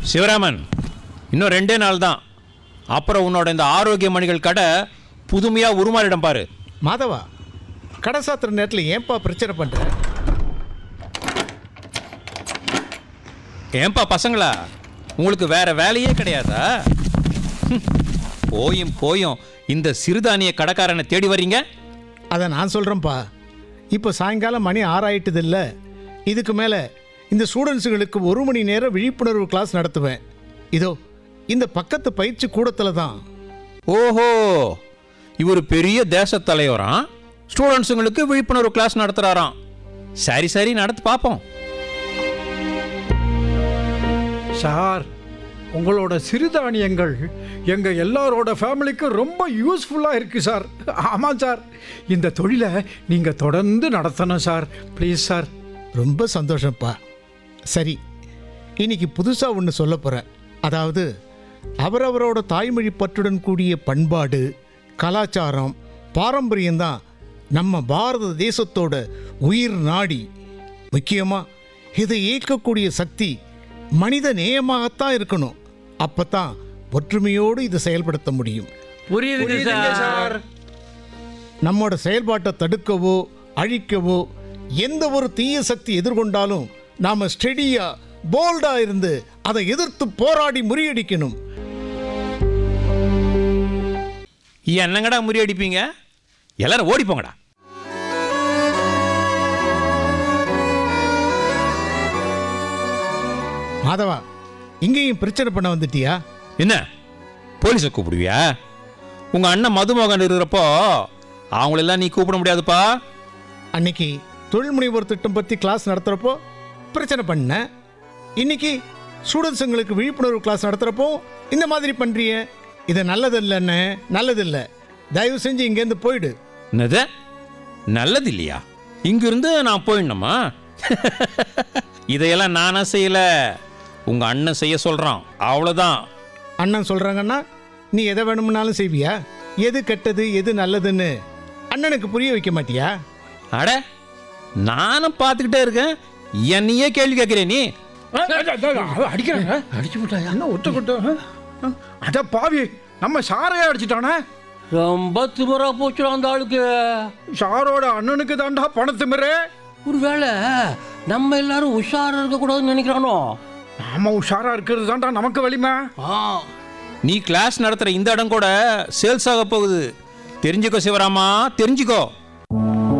சிவராமன், இன்னும் 2 நாள் தான். அப்புறம் உன்னோட இந்த ஆரோக்கிய மணிகள் கடை புதுமையாக உருமாறிடம் பாரு. மாதவா, கடை சாத்துற நேரத்தில் ஏன்பா பிரச்சனை பண்ணுற? ஏன்பா பசங்களா, உங்களுக்கு வேற வேலையே கிடையாதா? போயும் போயும் இந்த சிறுதானிய கடைக்காரனை தேடி வர்றீங்க. அதை நான் சொல்கிறேன்ப்பா. இப்போ சாயங்காலம் மணி 6 ஆயிட்டுது இல்லை? இதுக்கு மேலே இந்த ஸ்டூடெண்ட்ஸுகளுக்கு 1 மணி நேரம் விழிப்புணர்வு கிளாஸ் நடத்துவேன். இதோ இந்த பக்கத்து பயிற்சி கூடத்தில் தான். ஓஹோ, இவர் பெரிய தேச தலைவராம், ஸ்டூடெண்ட்ஸுங்களுக்கு விழிப்புணர்வு கிளாஸ் நடத்துகிறாராம். சரி சரி, நடத்து பார்ப்போம். சார், உங்களோட சிறுதானியங்கள் எங்கள் எல்லாரோட ஃபேமிலிக்கு ரொம்ப யூஸ்ஃபுல்லாக இருக்குது சார். ஆமாம் சார், இந்த தொழிலை நீங்கள் தொடர்ந்து நடத்தணும் சார். Please sir. ரொம்ப சந்தோஷம்ப்பா. சரி, இன்னைக்கு புதுசாக ஒன்று சொல்ல போகிறேன். அதாவது அவரவரோட தாய்மொழி பற்றுடன் கூடிய பண்பாடு, கலாச்சாரம், பாரம்பரியம்தான் நம்ம பாரத தேசத்தோட உயிர் நாடி. முக்கியமாக இதை இயக்கக்கூடிய சக்தி மனித நேயமாகத்தான் இருக்கணும். அப்பதான் ஒற்றுமையோடு இதை செயல்படுத்த முடியும். புரியுதுங்க சார். நம்மோட செயல்பாட்டை தடுக்கவோ அழிக்கவோ எந்த ஒரு தீய சக்தி எதிர்கொண்டாலும் நாம ஸ்டெடியா போல்டா இருந்து அதை எதிர்த்து போராடி முறியடிக்கணும். என்னங்கடா முறியடிப்பீங்க? எல்லாரும் ஓடி போங்கடா. மாதவா, இங்கேயும் பிரச்சனை பண்ண வந்துட்டியா? என்ன போலீஸை கூப்பிடுவியா? உங்க அண்ணன் மதுமோகன் இருக்கிறப்போ அவங்களெல்லாம் நீ கூப்பிட முடியாதுப்பா. அன்னைக்கு தொழில் முனைவோர் திட்டம் பற்றி கிளாஸ் நடத்துகிறப்போ பிரச்சனை பண்ண, இன்னைக்கு ஸ்டூடெண்ட்ஸுங்களுக்கு விழிப்புணர்வு கிளாஸ் நடத்துகிறப்போ இந்த மாதிரி பண்ணுறிய. இது நல்லதில்லைன்னு. நல்லதில்லை. தயவு செஞ்சு இங்கேருந்து போயிடு. என்னது நல்லது இல்லையா? இங்கிருந்து நான் போயிடணுமா? இதையெல்லாம் நானா செய்யல, உங்க அண்ணன் செய்ய சொல்றான், அவ்வளவுதான். அண்ணன் சொல்கிறாங்கன்னா நீ எதை வேணும்னாலும் செய்வியா? எது கெட்டது எது நல்லதுன்னு அண்ணனுக்கு புரிய வைக்க மாட்டியா? அட, நானும் பார்த்துக்கிட்டே இருக்கேன், என்னையே கேள்வி கேட்கிறே நீ. அடிக்கிறாங்க. அடிச்சு விட்டாயா? என்ன ஒத்துக்கிட்ட? அட பாவி, நம்ம சாரையே அடிச்சிட்டானே. ரொம்ப திமிரா போச்சு அந்த ஆளுக்கு. சாரோட அண்ணனுக்கு தாண்டா பணத்திமிரே. ஒருவேளை நம்ம எல்லாரும் உஷாரா இருக்க கூடாதுன்னு நினைக்கிறானோ? நாம உஷாரா இருக்கிறது தாண்டா நமக்கு வலிமை. நீ கிளாஸ் நடத்துற இந்த இடம் கூட சேல்ஸ் ஆக போகுது. தெரிஞ்சுக்கோ சிவராமா, தெரிஞ்சுக்கோ.